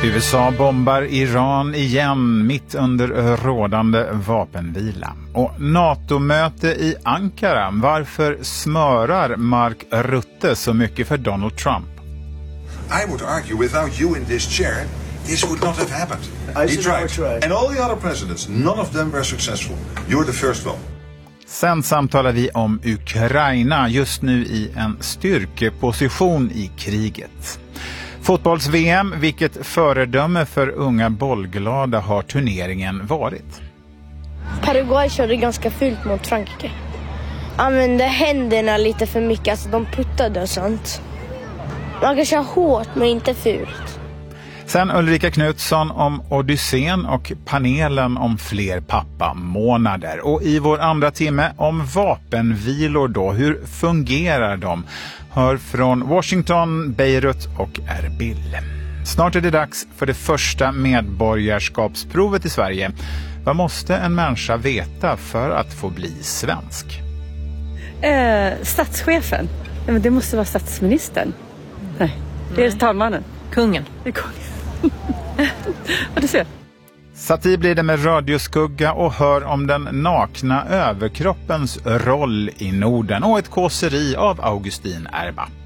USA bombar Iran igen mitt under rådande vapenvila. Och NATO-möte i Ankara. Varför smörar Mark Rutte så mycket för Donald Trump? I would argue without you in this chair, this would not have happened. He tried. And all the other presidents, none of them were successful. You're the first one. Sen samtalar vi om Ukraina, just nu i en styrkeposition i kriget. Fotbolls-VM, vilket föredöme för unga bollglada har turneringen varit? Paraguay körde ganska fult mot Frankrike. Använde händerna lite för mycket, alltså de puttade och sånt. Man kan köra hårt men inte fult. Sen Ulrika Knutsson om Odysseen och panelen om fler pappamånader. Och i vår andra timme om vapenvilor då. Hur fungerar de? Hör från Washington, Beirut och Erbil. Snart är det dags för det första medborgarskapsprovet i Sverige. Vad måste en människa veta för att få bli svensk? Statschefen. Men det måste vara statsministern. Nej, det är talmannen. Kungen. Det är kungen. Ja, du ser. Satir blir det med radioskugga och hör om den nakna överkroppens roll i Norden och ett kåseri av Augustin Erba.